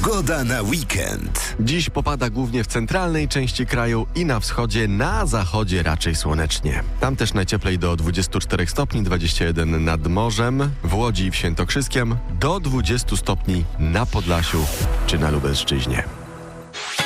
Pogoda na weekend. Dziś popada głównie w centralnej części kraju i na wschodzie, na zachodzie raczej słonecznie. Tam też najcieplej do 24 stopni, 21 nad morzem, w Łodzi i w Świętokrzyskiem, do 20 stopni na Podlasiu czy na Lubelszczyźnie.